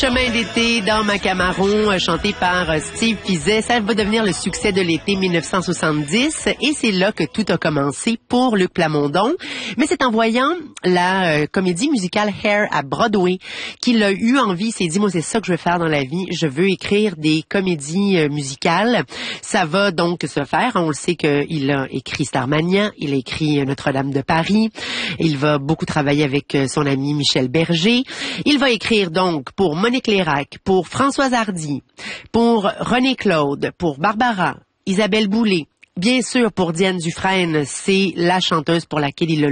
Chemin d'été dans ma Camaron, chanté par Steve Fizet. Ça va devenir le succès de l'été 1970 et c'est là que tout a commencé pour Luc Plamondon. Mais c'est en voyant la comédie musicale Hair à Broadway qu'il a eu envie, il s'est dit, moi c'est ça que je veux faire dans la vie, je veux écrire des comédies musicales. Ça va donc se faire, on le sait qu'il a écrit Starmania, il a écrit Notre-Dame de Paris, il va beaucoup travailler avec son ami Michel Berger, il va écrire donc pour Monique Lérac, pour Françoise Hardy, pour René Claude, pour Barbara, Isabelle Boulay. Bien sûr, pour Diane Dufresne, c'est la chanteuse pour laquelle il a